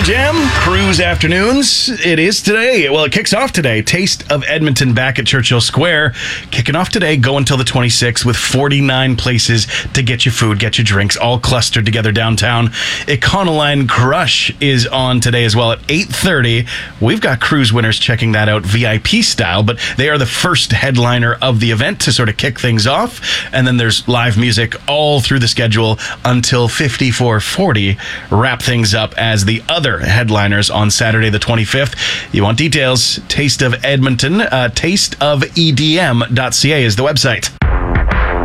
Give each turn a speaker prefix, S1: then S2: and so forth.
S1: Jam, Cruise Afternoons. It is today. Well, it kicks off today. Taste of Edmonton back at Churchill Square. Kicking off today, go until the 26th with 49 places to get your food, get your drinks, all clustered together downtown. Econoline Crush is on today as well at 8:30. We've got cruise winners checking that out VIP style, but they are the first headliner of the event to sort of kick things off. And then there's live music all through the schedule until 54:40. Wrap things up as the other headliners on Saturday the 25th. You want details? Taste of Edmonton, tasteofedm.ca is the website.